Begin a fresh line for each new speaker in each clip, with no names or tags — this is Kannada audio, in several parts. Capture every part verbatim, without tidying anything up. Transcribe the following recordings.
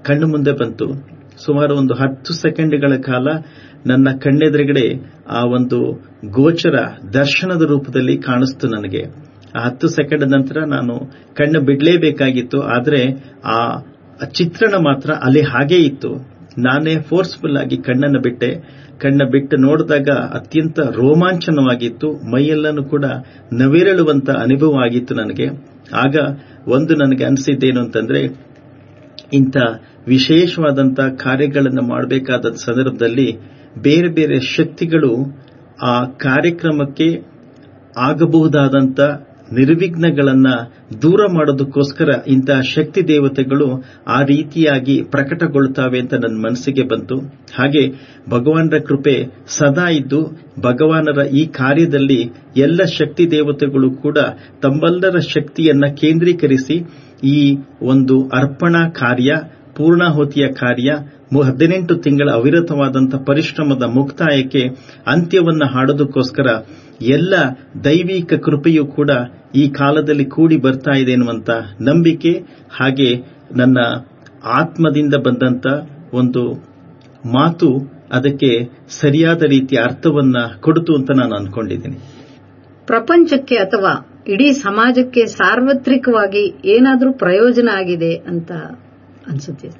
ಕಣ್ಣು ಮುಂದೆ ಬಂತು. ಸುಮಾರು ಒಂದು ಹತ್ತು ಸೆಕೆಂಡ್ಗಳ ಕಾಲ ನನ್ನ ಕಣ್ಣೆದುರುಗಡೆ ಆ ಒಂದು ಗೋಚರ ದರ್ಶನದ ರೂಪದಲ್ಲಿ ಕಾಣಿಸ್ತು ನನಗೆ. ಆ ಹತ್ತು ಸೆಕೆಂಡ್ ನಂತರ ನಾನು ಕಣ್ಣು ಬಿಡಲೇಬೇಕಾಗಿತ್ತು. ಆದರೆ ಆ ಚಿತ್ರಣ ಮಾತ್ರ ಅಲ್ಲಿ ಹಾಗೇ ಇತ್ತು. ನಾನೇ ಫೋರ್ಸ್ಫುಲ್ ಆಗಿ ಕಣ್ಣನ್ನು ಬಿಟ್ಟೆ. ಕಣ್ಣ ಬಿಟ್ಟು ನೋಡಿದಾಗ ಅತ್ಯಂತ ರೋಮಾಂಚನವಾಗಿತ್ತು. ಮೈಯೆಲ್ಲನೂ ಕೂಡ ನವಿರಳುವಂತ ಅನುಭವ ಆಗಿತ್ತು ನನಗೆ. ಆಗ ಒಂದು ನನಗೆ ಅನಿಸಿದ್ದೇನು ಅಂತಂದ್ರೆ, ಇಂಥ ವಿಶೇಷವಾದಂಥ ಕಾರ್ಯಗಳನ್ನು ಮಾಡಬೇಕಾದ ಸಂದರ್ಭದಲ್ಲಿ ಬೇರೆ ಬೇರೆ ಶಕ್ತಿಗಳು ಆ ಕಾರ್ಯಕ್ರಮಕ್ಕೆ ಆಗಬಹುದಾದಂಥ ನಿರ್ವಿಘ್ನಗಳನ್ನ ದೂರ ಮಾಡೋದಕ್ಕೋಸ್ಕರ ಇಂತಹ ಶಕ್ತಿ ದೇವತೆಗಳು ಆ ರೀತಿಯಾಗಿ ಪ್ರಕಟಗೊಳ್ತಾವೆ ಅಂತ ನನ್ನ ಮನಸ್ಸಿಗೆ ಬಂತು. ಹಾಗೆ ಭಗವಾನರ ಕೃಪೆ ಸದಾ ಇದ್ದು ಭಗವಾನರ ಈ ಕಾರ್ಯದಲ್ಲಿ ಎಲ್ಲ ಶಕ್ತಿ ದೇವತೆಗಳು ಕೂಡ ತಮ್ಮೆಲ್ಲರ ಶಕ್ತಿಯನ್ನ ಕೇಂದ್ರೀಕರಿಸಿ ಈ ಒಂದು ಅರ್ಪಣಾ ಕಾರ್ಯ, ಪೂರ್ಣಾಹುತಿಯ ಕಾರ್ಯ, ಹದಿನೆಂಟು ತಿಂಗಳ ಅವಿರತವಾದಂಥ ಪರಿಶ್ರಮದ ಮುಕ್ತಾಯಕ್ಕೆ ಅಂತ್ಯವನ್ನು ಹಾಡೋದಕ್ಕೋಸ್ಕರ ಎಲ್ಲ ದೈವಿಕ ಕೃಪೆಯೂ ಕೂಡ ಈ ಕಾಲದಲ್ಲಿ ಕೂಡಿ ಬರ್ತಾ ಇದೆ ಎನ್ನುವಂತ ನಂಬಿಕೆ, ಹಾಗೆ ನನ್ನ ಆತ್ಮದಿಂದ ಬಂದಂತ ಒಂದು ಮಾತು ಅದಕ್ಕೆ ಸರಿಯಾದ ರೀತಿಯ ಅರ್ಥವನ್ನ ಕೊಡ್ತು ಅಂತ ನಾನು ಅನ್ಕೊಂಡಿದ್ದೀನಿ.
ಪ್ರಪಂಚಕ್ಕೆ ಅಥವಾ ಇಡೀ ಸಮಾಜಕ್ಕೆ ಸಾರ್ವತ್ರಿಕವಾಗಿ ಏನಾದರೂ ಪ್ರಯೋಜನ ಆಗಿದೆ ಅಂತ ಅನ್ಸುತ್ತೆ?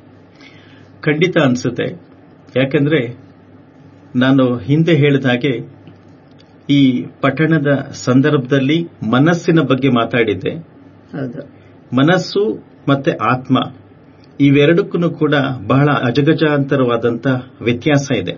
ಖಂಡಿತ ಅನ್ಸುತ್ತೆ. ಯಾಕಂದ್ರೆ ನಾನು ಹಿಂದೆ ಹೇಳಿದ ಹಾಗೆ ಈ ಪಠಣದ ಸಂದರ್ಭದಲ್ಲಿ ಮನಸ್ಸಿನ ಬಗ್ಗೆ ಮಾತಾಡಿದ್ದೆ. ಮನಸ್ಸು ಮತ್ತೆ ಆತ್ಮ ಇವೆರಡಕ್ಕೂ ಕೂಡ ಬಹಳ ಅಜಗಜಾಂತರವಾದಂಥ ವ್ಯತ್ಯಾಸ ಇದೆ.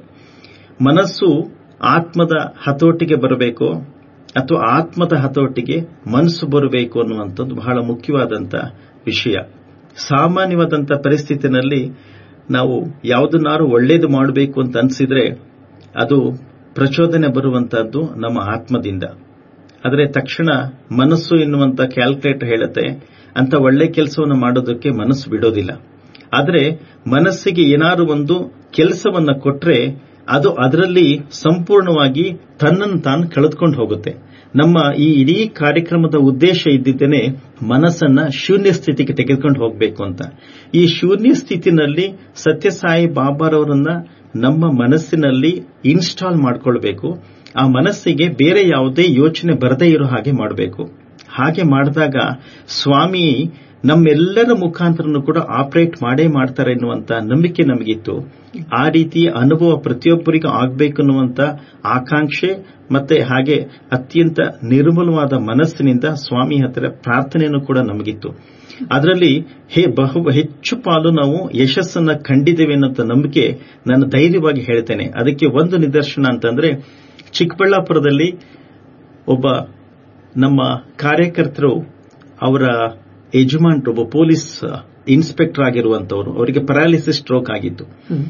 ಮನಸ್ಸು ಆತ್ಮದ ಹತೋಟಿಗೆ ಬರಬೇಕು ಅಥವಾ ಆತ್ಮದ ಹತೋಟಿಗೆ ಮನಸ್ಸು ಬರಬೇಕು ಅನ್ನುವಂಥದ್ದು ಬಹಳ ಮುಖ್ಯವಾದಂಥ ವಿಷಯ. ಸಾಮಾನ್ಯವಾದಂಥ ಪರಿಸ್ಥಿತಿನಲ್ಲಿ ನಾವು ಯಾವುದನ್ನಾರು ಒಳ್ಳೇದು ಮಾಡಬೇಕು ಅಂತ ಅನಿಸಿದ್ರೆ ಅದು ಪ್ರಚೋದನೆ ಬರುವಂತಹದ್ದು ನಮ್ಮ ಆತ್ಮದಿಂದ. ಆದರೆ ತಕ್ಷಣ ಮನಸ್ಸು ಎನ್ನುವಂತ ಕ್ಯಾಲ್ಕುಲೇಟರ್ ಹೇಳುತ್ತೆ ಅಂತ ಒಳ್ಳೆ ಕೆಲಸವನ್ನು ಮಾಡೋದಕ್ಕೆ ಮನಸ್ಸು ಬಿಡೋದಿಲ್ಲ. ಆದರೆ ಮನಸ್ಸಿಗೆ ಏನಾದ್ರು ಒಂದು ಕೆಲಸವನ್ನ ಕೊಟ್ರೆ ಅದು ಅದರಲ್ಲಿ ಸಂಪೂರ್ಣವಾಗಿ ತನ್ನನ್ನು ತಾನು ಕಳೆದುಕೊಂಡು ಹೋಗುತ್ತೆ. ನಮ್ಮ ಈ ಇಡೀ ಕಾರ್ಯಕ್ರಮದ ಉದ್ದೇಶ ಇದ್ದಿದ್ದೇನೆ ಮನಸ್ಸನ್ನ ಶೂನ್ಯ ಸ್ಥಿತಿಗೆ ತೆಗೆದುಕೊಂಡು ಹೋಗಬೇಕು ಅಂತ. ಈ ಶೂನ್ಯ ಸ್ಥಿತಿನಲ್ಲಿ ಸತ್ಯಸಾಯಿ ಬಾಬಾರವರನ್ನ ನಮ್ಮ ಮನಸ್ಸಿನಲ್ಲಿ ಇನ್ಸ್ಟಾಲ್ ಮಾಡಿಕೊಳ್ಬೇಕು. ಆ ಮನಸ್ಸಿಗೆ ಬೇರೆ ಯಾವುದೇ ಯೋಚನೆ ಬರದೇ ಇರೋ ಹಾಗೆ ಮಾಡಬೇಕು. ಹಾಗೆ ಮಾಡಿದಾಗ ಸ್ವಾಮಿ ನಮ್ಮೆಲ್ಲರ ಮುಖಾಂತರನು ಕೂಡ ಆಪರೇಟ್ ಮಾಡೇ ಮಾಡ್ತಾರೆ ಎನ್ನುವಂತ ನಂಬಿಕೆ ನಮಗಿತ್ತು. ಆ ರೀತಿಯ ಅನುಭವ ಪ್ರತಿಯೊಬ್ಬರಿಗೂ ಆಗಬೇಕನ್ನುವಂತ ಆಕಾಂಕ್ಷೆ ಮತ್ತೆ ಹಾಗೆ ಅತ್ಯಂತ ನಿರ್ಮಲವಾದ ಮನಸ್ಸಿನಿಂದ ಸ್ವಾಮಿ ಹತ್ತಿರ ಪ್ರಾರ್ಥನೆಯನ್ನು ಕೂಡ ನಮಗಿತ್ತು. ಅದರಲ್ಲಿ ಬಹು ಹೆಚ್ಚು ಪಾಲು ನಾವು ಯಶಸ್ಸನ್ನ ಕಂಡಿದ್ದೇವೆ ಅನ್ನೋ ನಂಬಿಕೆ ನಾನು ಧೈರ್ಯವಾಗಿ ಹೇಳ್ತೇನೆ. ಅದಕ್ಕೆ ಒಂದು ನಿದರ್ಶನ ಅಂತಂದ್ರೆ, ಚಿಕ್ಕಬಳ್ಳಾಪುರದಲ್ಲಿ ಒಬ್ಬ ನಮ್ಮ ಕಾರ್ಯಕರ್ತರು, ಅವರ ಯಜಮಾನರು ಒಬ್ಬ ಪೊಲೀಸ್ ಇನ್ಸ್ಪೆಕ್ಟರ್ ಆಗಿರುವಂತವರು, ಅವರಿಗೆ ಪ್ಯಾರಾಲಿಸಿಸ್ ಸ್ಟ್ರೋಕ್ ಆಗಿತ್ತು.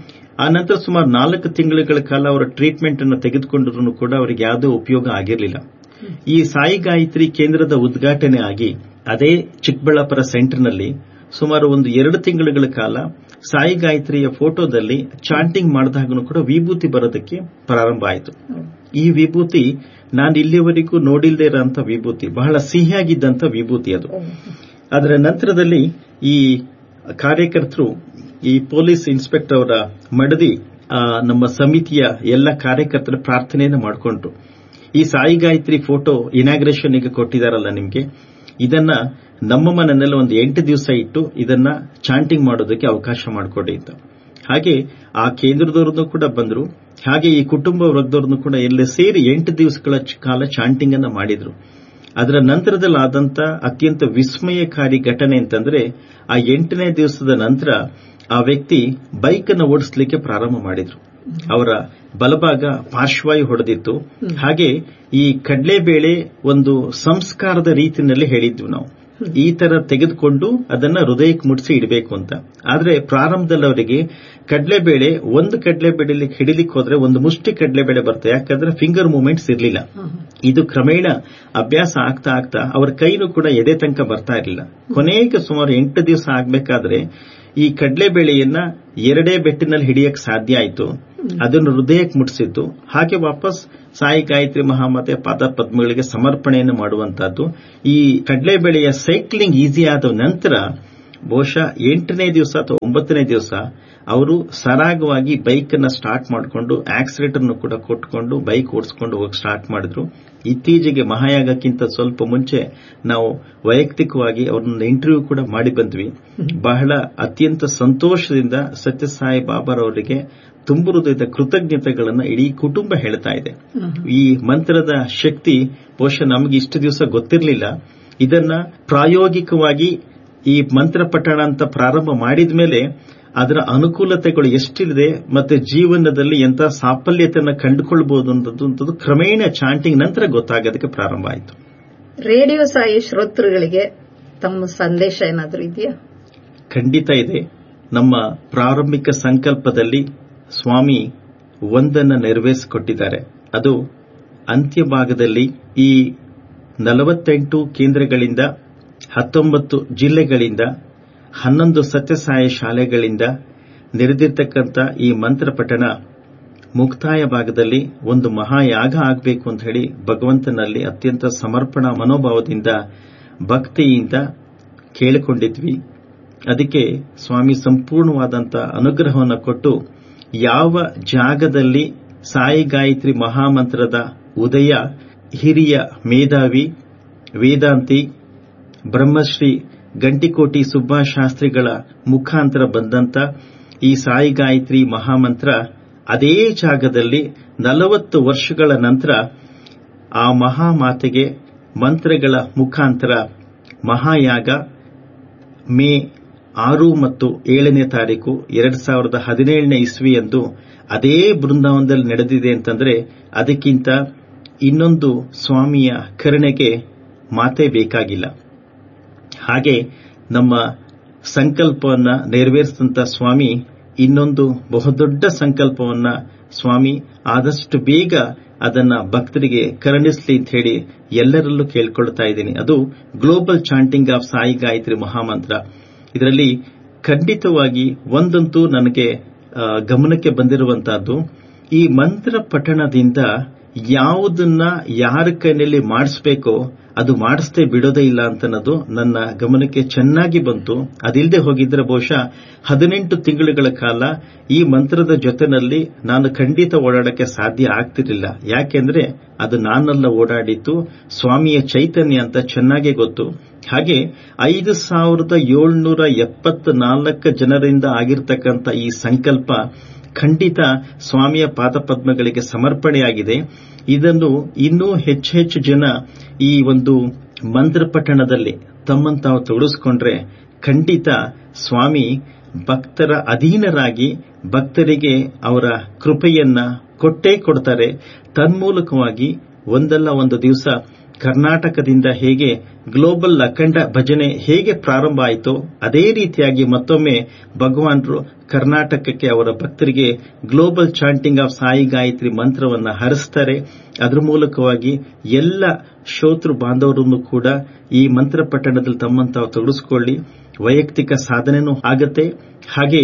ಆ ನಂತರ ಸುಮಾರು ನಾಲ್ಕು ತಿಂಗಳ ಕಾಲ ಅವರ ಟ್ರೀಟ್ಮೆಂಟ್ ಅನ್ನು ತೆಗೆದುಕೊಂಡ್ರು ಕೂಡ ಅವರಿಗೆ ಯಾವುದೇ ಉಪಯೋಗ ಆಗಿರಲಿಲ್ಲ. ಈ ಸಾಯಿ ಗಾಯತ್ರಿ ಕೇಂದ್ರದ ಉದ್ಘಾಟನೆ ಆಗಿ ಅದೇ ಚಿಕ್ಕಬಳ್ಳಾಪುರ ಸೆಂಟರ್ನಲ್ಲಿ ಸುಮಾರು ಒಂದು ಎರಡು ತಿಂಗಳ ಕಾಲ ಸಾಯಿ ಗಾಯತ್ರಿಯ ಫೋಟೋದಲ್ಲಿ ಚಾಂಟಿಂಗ್ ಮಾಡಿದಾಗೂ ಕೂಡ ವಿಭೂತಿ ಬರೋದಕ್ಕೆ ಪ್ರಾರಂಭ ಆಯಿತು. ಈ ವಿಭೂತಿ ನಾನು ಇಲ್ಲಿವರೆಗೂ ನೋಡಿಲ್ಲದೆ ಇರೋಂಥ ವಿಭೂತಿ, ಬಹಳ ಸಿಹಿಯಾಗಿದ್ದಂಥ ವಿಭೂತಿ ಅದು. ಅದರ ನಂತರದಲ್ಲಿ ಈ ಕಾರ್ಯಕರ್ತರು, ಈ ಪೊಲೀಸ್ ಇನ್ಸ್ಪೆಕ್ಟರ್ ಅವರ ಮಡದಿ ನಮ್ಮ ಸಮಿತಿಯ ಎಲ್ಲ ಕಾರ್ಯಕರ್ತರ ಪ್ರಾರ್ಥನೆಯನ್ನು ಮಾಡಿಕೊಂಡ್ರು. ಈ ಸಾಯಿ ಗಾಯತ್ರಿ ಫೋಟೋ ಇನಾಗ್ರೇಷನ್ ಈಗ ಕೊಟ್ಟಿದಾರಲ್ಲ ನಿಮಗೆ, ಇದನ್ನ ನಮ್ಮ ಮನೆಯಲ್ಲಿ ಒಂದು ಎಂಟು ದಿವಸ ಇಟ್ಟು ಇದನ್ನ ಚಾಂಟಿಂಗ್ ಮಾಡೋದಕ್ಕೆ ಅವಕಾಶ ಮಾಡಿಕೊಡಿ ಅಂತ. ಹಾಗೆ ಆ ಕೇಂದ್ರದವ್ರನ್ನು ಕೂಡ ಬಂದ್ರು. ಹಾಗೆ ಈ ಕುಟುಂಬ ವರ್ಗದವ್ರನ್ನು ಕೂಡ ಎಲ್ಲ ಸೇರಿ ಎಂಟು ದಿವಸಗಳ ಕಾಲ ಚಾಂಟಿಂಗ್ ಅನ್ನ ಮಾಡಿದ್ರು. ಅದರ ನಂತರದಲ್ಲಿ ಆದಂತ ಅತ್ಯಂತ ವಿಸ್ಮಯಕಾರಿ ಘಟನೆ ಅಂತಂದ್ರೆ, ಆ ಎಂಟನೇ ದಿವಸದ ನಂತರ ಆ ವ್ಯಕ್ತಿ ಬೈಕ್ ಅನ್ನು ಓಡಿಸಲಿಕ್ಕೆ ಪ್ರಾರಂಭ ಮಾಡಿದ್ರು. ಅವರ ಬಲಭಾಗ ಪಾರ್ಶ್ವವಾಯು ಹೊಡೆದಿತ್ತು. ಹಾಗೆ ಈ ಕಡಲೆಬೇಳೆ ಒಂದು ಸಂಸ್ಕಾರದ ರೀತಿಯಲ್ಲಿ ಹೇಳಿದ್ವಿ ನಾವು, ಈ ತರ ತೆಗೆದುಕೊಂಡು ಅದನ್ನ ಹೃದಯಕ್ಕೆ ಮುಟ್ಟಿಸಿ ಇಡಬೇಕು ಅಂತ. ಆದ್ರೆ ಪ್ರಾರಂಭದಲ್ಲಿ ಅವರಿಗೆ ಕಡಲೆಬೇಳೆ ಒಂದು ಕಡಲೆಬೇಳೆ ಹಿಡಿಲಿಕ್ಕೆ ಹೋದ್ರೆ ಒಂದು ಮುಷ್ಟಿ ಕಡಲೆಬೇಳೆ ಬರ್ತದೆ, ಯಾಕಂದ್ರೆ ಫಿಂಗರ್ ಮೂವ್ಮೆಂಟ್ಸ್ ಇರಲಿಲ್ಲ. ಇದು ಕ್ರಮೇಣ ಅಭ್ಯಾಸ ಆಗ್ತಾ ಆಗ್ತಾ ಅವರ ಕೈನೂ ಕೂಡ ಎದೆ ತನಕ ಬರ್ತಾ ಇರಲಿಲ್ಲ. ಕೊನೆಗೆ ಸುಮಾರು ಎಂಟು ದಿವಸ ಆಗ್ಬೇಕಾದ್ರೆ ಈ ಕಡಲೆಬೇಳೆಯನ್ನ ಎರಡೇ ಬೆಟ್ಟಿನಲ್ಲಿ ಹಿಡಿಯಕ್ಕೆ ಸಾಧ್ಯ ಆಯಿತು. ಅದನ್ನು ಹೃದಯಕ್ಕೆ ಮುಟ್ಟಿಸಿದ್ದು. ಹಾಗೆ ವಾಪಸ್ ಸಾಯಿ ಗಾಯತ್ರಿ ಮಹಾಮಾತೆ ಪಾದ ಪದ್ಮಗಳಿಗೆ ಸಮರ್ಪಣೆಯನ್ನು ಮಾಡುವಂತಹದ್ದು. ಈ ಕಡಲೆಬೇಳೆಯ ಸೈಕ್ಲಿಂಗ್ ಈಸಿ ಆದ ನಂತರ ಬಹುಶಃ ಎಂಟನೇ ದಿವಸ ಅಥವಾ ಒಂಬತ್ತನೇ ದಿವಸ ಅವರು ಸರಾಗವಾಗಿ ಬೈಕ್ ಅನ್ನ ಸ್ಟಾರ್ಟ್ ಮಾಡಿಕೊಂಡು ಆಕ್ಸಿಲೇಟರ್ ಕೂಡ ಕೊಟ್ಕೊಂಡು ಬೈಕ್ ಓಡಿಸಿಕೊಂಡು ಹೋಗಿ ಸ್ಟಾರ್ಟ್ ಮಾಡಿದ್ರು. ಇತ್ತೀಚೆಗೆ ಮಹಾಯಾಗಕ್ಕಿಂತ ಸ್ವಲ್ಪ ಮುಂಚೆ ನಾವು ವೈಯಕ್ತಿಕವಾಗಿ ಅವ್ರನ್ನ ಇಂಟರ್ವ್ಯೂ ಕೂಡ ಮಾಡಿ ಬಂದ್ವಿ. ಬಹಳ ಅತ್ಯಂತ ಸಂತೋಷದಿಂದ ಸತ್ಯಸಾಯಿ ಬಾಬಾರವರಿಗೆ ತುಂಬು ಹೃದಯದ ಕೃತಜ್ಞತೆಗಳನ್ನು ಇಡೀ ಕುಟುಂಬ ಹೇಳ್ತಾ ಇದೆ. ಈ ಮಂತ್ರದ ಶಕ್ತಿ ಬಹುಶಃ ನಮಗೆ ಇಷ್ಟು ದಿವಸ ಗೊತ್ತಿರಲಿಲ್ಲ. ಇದನ್ನ ಪ್ರಾಯೋಗಿಕವಾಗಿ ಈ ಮಂತ್ರ ಪಠಣ ಅಂತ ಪ್ರಾರಂಭ ಮಾಡಿದ ಮೇಲೆ ಅದರ ಅನುಕೂಲತೆಗಳು ಎಷ್ಟಿದೆ ಮತ್ತೆ ಜೀವನದಲ್ಲಿ ಎಂಥ ಸಾಫಲ್ಯತೆಯನ್ನು ಕಂಡುಕೊಳ್ಬಹುದು ಅನ್ನೋದು ಕ್ರಮೇಣ ಚಾಂಟಿಂಗ್ ನಂತರ ಗೊತ್ತಾಗೋದಕ್ಕೆ ಪ್ರಾರಂಭ ಆಯಿತು.
ರೇಡಿಯೋ ಸಾಯಿ ಶ್ರೋತೃಗಳಿಗೆ ತಮ್ಮ ಸಂದೇಶ ಏನಾದರೂ ಇದೆಯಾ?
ಖಂಡಿತ ಇದೆ. ನಮ್ಮ ಪ್ರಾರಂಭಿಕ ಸಂಕಲ್ಪದಲ್ಲಿ ಸ್ವಾಮಿ ಒಂದನ್ನು ನೆರವೇರಿಸಿಕೊಟ್ಟಿದ್ದಾರೆ. ಅದು ಅಂತ್ಯಭಾಗದಲ್ಲಿ ಈ ನಲವತ್ತೆಂಟು ಕೇಂದ್ರಗಳಿಂದ ಹತ್ತೊಂಬತ್ತು ಜಿಲ್ಲೆಗಳಿಂದ ಹನ್ನೊಂದು ಸತ್ಯಸಾಯಿ ಶಾಲೆಗಳಿಂದ ನೆರೆದಿರ್ತಕ್ಕಂಥ ಈ ಮಂತ್ರ ಪಠಣ ಮುಕ್ತಾಯ ಭಾಗದಲ್ಲಿ ಒಂದು ಮಹಾಯಾಗ ಆಗಬೇಕು ಅಂತ ಹೇಳಿ ಭಗವಂತನಲ್ಲಿ ಅತ್ಯಂತ ಸಮರ್ಪಣಾ ಮನೋಭಾವದಿಂದ ಭಕ್ತಿಯಿಂದ ಕೇಳಿಕೊಂಡಿದ್ವಿ. ಅದಕ್ಕೆ ಸ್ವಾಮಿ ಸಂಪೂರ್ಣವಾದಂಥ ಅನುಗ್ರಹವನ್ನು ಕೊಟ್ಟು ಯಾವ ಜಾಗದಲ್ಲಿ ಸಾಯಿ ಗಾಯತ್ರಿ ಮಹಾಮಂತ್ರದ ಉದಯ ಹಿರಿಯ ಮೇಧಾವಿ ವೇದಾಂತಿ ಬ್ರಹ್ಮಶ್ರೀ ಗಂಟಿಕೋಟಿ ಸುಭಾಷ್ ಶಾಸ್ತ್ರಿಗಳ ಮುಖಾಂತರ ಬಂದಂತ ಈ ಸಾಯಿ ಗಾಯತ್ರಿ ಮಹಾಮಂತ್ರ ಅದೇ ಜಾಗದಲ್ಲಿ ನಲವತ್ತು ವರ್ಷಗಳ ನಂತರ ಆ ಮಹಾಮಾತೆಗೆ ಮಂತ್ರಗಳ ಮುಖಾಂತರ ಮಹಾಯಾಗ ಮೇ ಆರು ಮತ್ತು ಏಳನೇ ತಾರೀಕು ಎರಡ್ ಸಾವಿರದ ಹದಿನೇಳನೇ ಇಸ್ವಿಯಂದು ಅದೇ ಬೃಂದಾವನದಲ್ಲಿ ನಡೆದಿದೆ ಅಂತಂದ್ರೆ ಅದಕ್ಕಿಂತ ಇನ್ನೊಂದು ಸ್ವಾಮಿಯ ಕರುಣೆಗೆ ಮಾತೇ ಬೇಕಾಗಿಲ್ಲ. ಹಾಗೆ ನಮ್ಮ ಸಂಕಲ್ಪವನ್ನ ನೆರವೇರಿಸಿದಂತ ಸ್ವಾಮಿ ಇನ್ನೊಂದು ಬಹುದೊಡ್ಡ ಸಂಕಲ್ಪವನ್ನ ಸ್ವಾಮಿ ಆದಷ್ಟು ಬೇಗ ಅದನ್ನ ಭಕ್ತರಿಗೆ ಕರುಣಿಸಲಿ ಅಂತ ಹೇಳಿ ಎಲ್ಲರಲ್ಲೂ ಕೇಳ್ಕೊಳ್ತಾ ಇದ್ದೀನಿ. ಅದು global chanting of Sai Gayatri ಮಹಾಮಂತ್ರ. ಇದರಲ್ಲಿ ಖಂಡಿತವಾಗಿ ಒಂದಂತೂ ನನಗೆ ಗಮನಕ್ಕೆ ಬಂದಿರುವಂತಹದ್ದು, ಈ ಮಂತ್ರ ಪಠಣದಿಂದ ಯಾವುದನ್ನ ಯಾರ ಕೈಯಲ್ಲಿ ಮಾಡಿಸಬೇಕೋ ಅದು ಮಾಡಿಸದೆ ಬಿಡೋದೇ ಇಲ್ಲ ಅಂತನ್ನೋದು ನನ್ನ ಗಮನಕ್ಕೆ ಚೆನ್ನಾಗಿ ಬಂತು. ಅದಿಲ್ಲದೆ ಹೋಗಿದ್ರೆ ಬಹುಶಃ ಹದಿನೆಂಟು ತಿಂಗಳುಗಳ ಕಾಲ ಈ ಮಂತ್ರದ ಜೊತೆನಲ್ಲಿ ನಾನು ಖಂಡಿತ ಓಡಾಡಕ್ಕೆ ಸಾಧ್ಯ ಆಗ್ತಿರಲಿಲ್ಲ. ಯಾಕೆಂದ್ರೆ ಅದು ನಾನೆಲ್ಲ ಓಡಾಡಿತ್ತು, ಸ್ವಾಮಿಯ ಚೈತನ್ಯ ಅಂತ ಚೆನ್ನಾಗೇ ಗೊತ್ತು. ಹಾಗೆ ಐದು ಸಾವಿರದ ಏಳ್ನೂರ ಎಪ್ಪತ್ನಾಲ್ಕು ಜನರಿಂದ ಆಗಿರ್ತಕ್ಕಂಥ ಈ ಸಂಕಲ್ಪ ಖಂಡಿತ ಸ್ವಾಮಿಯ ಪಾದಪದ್ಮಗಳಿಗೆ ಸಮರ್ಪಣೆಯಾಗಿದೆ. ಇದನ್ನು ಇನ್ನೂ ಹೆಚ್ಚು ಹೆಚ್ಚು ಜನ ಈ ಒಂದು ಮಂತ್ರ ಪಠಣದಲ್ಲಿ ತಮ್ಮನ್ನು ತಾವು ತೊಡಗಿಸಿಕೊಂಡ್ರೆ ಖಂಡಿತ ಸ್ವಾಮಿ ಭಕ್ತರ ಅಧೀನರಾಗಿ ಭಕ್ತರಿಗೆ ಅವರ ಕೃಪೆಯನ್ನ ಕೊಟ್ಟೇ ಕೊಡ್ತಾರೆ. ತನ್ಮೂಲಕವಾಗಿ ಒಂದಲ್ಲ ಒಂದು ದಿವಸ ಕರ್ನಾಟಕದಿಂದ ಹೇಗೆ ಗ್ಲೋಬಲ್ ಅಖಂಡ ಭಜನೆ ಹೇಗೆ ಪ್ರಾರಂಭ ಆಯಿತೋ ಅದೇ ರೀತಿಯಾಗಿ ಮತ್ತೊಮ್ಮೆ ಭಗವಾನರು ಕರ್ನಾಟಕಕ್ಕೆ ಅವರ ಭಕ್ತರಿಗೆ global chanting of Sai Gayatri ಮಂತ್ರವನ್ನು ಹರಿಸ್ತಾರೆ. ಅದರ ಮೂಲಕವಾಗಿ ಎಲ್ಲ ಶ್ರೋತೃ ಬಾಂಧವರನ್ನು ಕೂಡ ಈ ಮಂತ್ರ ಪಠಣದಲ್ಲಿ ತಮ್ಮನ್ನು ತಾವು ತೊಡಗಿಸಿಕೊಳ್ಳಿ. ವೈಯಕ್ತಿಕ ಸಾಧನೆನೂ ಆಗತ್ತೆ, ಹಾಗೆ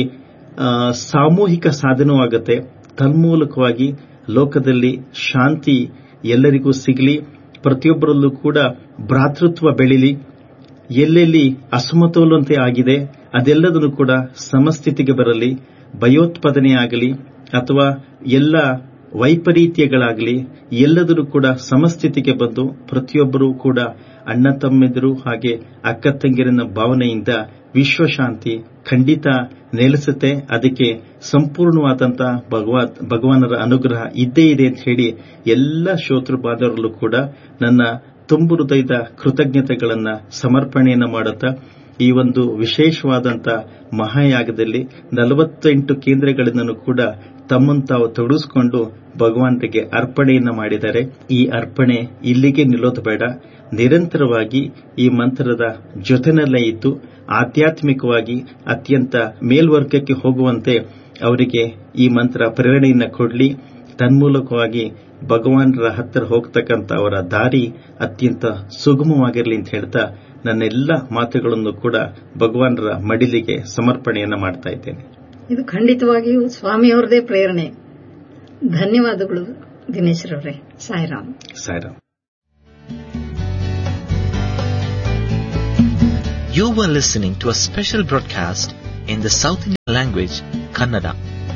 ಸಾಮೂಹಿಕ ಸಾಧನೆಯೂ ಆಗತ್ತೆ. ತನ್ಮೂಲಕವಾಗಿ ಲೋಕದಲ್ಲಿ ಶಾಂತಿ ಎಲ್ಲರಿಗೂ ಸಿಗಲಿ, ಪ್ರತಿಯೊಬ್ಬರಲ್ಲೂ ಕೂಡ ಭ್ರಾತೃತ್ವ ಬೆಳೀಲಿ, ಎಲ್ಲೆಲ್ಲಿ ಅಸಮತೋಲನತೆ ಆಗಿದೆ ಅದೆಲ್ಲದನ್ನು ಕೂಡ ಸಮಸ್ಥಿತಿಗೆ ಬರಲಿ, ಭಯೋತ್ಪಾದನೆ ಆಗಲಿ ಅಥವಾ ಎಲ್ಲ ವೈಪರೀತ್ಯಗಳಾಗಲಿ ಎಲ್ಲದರೂ ಕೂಡ ಸಮಸ್ಥಿತಿಗೆ ಬಂದು ಪ್ರತಿಯೊಬ್ಬರೂ ಕೂಡ ಅಣ್ಣ ತಮ್ಮೆದರು ಹಾಗೆ ಅಕ್ಕ ತಂಗಿರನ ಭಾವನೆಯಿಂದ ವಿಶ್ವಶಾಂತಿ ಖಂಡಿತ ನೆಲೆಸುತ್ತೆ. ಅದಕ್ಕೆ ಸಂಪೂರ್ಣವಾದಂತಹ ಭಗವಾನರ ಅನುಗ್ರಹ ಇದ್ದೇ ಇದೆ ಅಂತ ಹೇಳಿ ಎಲ್ಲ ಶ್ರೋತೃ ಬಾಂಧವರಲ್ಲೂ ಕೂಡ ನನ್ನ ತುಂಬು ಹೃದಯದ ಕೃತಜ್ಞತೆಗಳನ್ನು ಸಮರ್ಪಣೆಯನ್ನು ಮಾಡುತ್ತಾ ಈ ಒಂದು ವಿಶೇಷವಾದಂತಹ ಮಹಾಯಾಗದಲ್ಲಿ ನಲವತ್ತೆಂಟು ಕೇಂದ್ರಗಳನ್ನು ಕೂಡ ತಮ್ಮನ್ನು ತಾವು ತೊಡಗಿಸಿಕೊಂಡು ಭಗವಂತನಿಗೆ ಅರ್ಪಣೆಯನ್ನು ಮಾಡಿದ್ದಾರೆ. ಈ ಅರ್ಪಣೆ ಇಲ್ಲಿಗೆ ನಿಲ್ಲೋದು ಬೇಡ, ನಿರಂತರವಾಗಿ ಈ ಮಂತ್ರದ ಜೊತೆನಲ್ಲೇ ಇದ್ದು ಆಧ್ಯಾತ್ಮಿಕವಾಗಿ ಅತ್ಯಂತ ಮೇಲ್ವರ್ಗಕ್ಕೆ ಹೋಗುವಂತೆ ಅವರಿಗೆ ಈ ಮಂತ್ರ ಪ್ರೇರಣೆಯನ್ನು ಕೊಡಲಿ. ತನ್ಮೂಲಕವಾಗಿ ಭಗವಾನರ ಹತ್ತಿರ ಹೋಗ್ತಕ್ಕಂಥ ಅವರ ದಾರಿ ಅತ್ಯಂತ ಸುಗಮವಾಗಿರಲಿ ಅಂತ ಹೇಳ್ತಾ ನನ್ನೆಲ್ಲ ಮಾತುಗಳನ್ನು ಕೂಡ ಭಗವಾನರ ಮಡಿಲಿಗೆ ಸಮರ್ಪಣೆಯನ್ನು ಮಾಡ್ತಾ ಇದ್ದೇನೆ.
ಇದು ಖಂಡಿತವಾಗಿಯೂ ಸ್ವಾಮಿಯವರದೇ ಪ್ರೇರಣೆ. ಧನ್ಯವಾದಗಳು ದಿನೇಶ್ರವರೇ. Sairam.
Sairam.
You were listening to a special broadcast in the South Indian language, Kannada.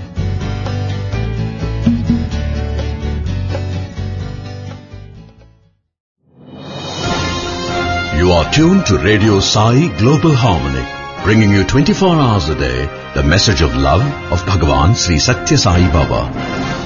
You are tuned to Radio Sai Global Harmony, bringing you twenty-four hours a day the message of love of Bhagavan Sri Satya Sai Baba.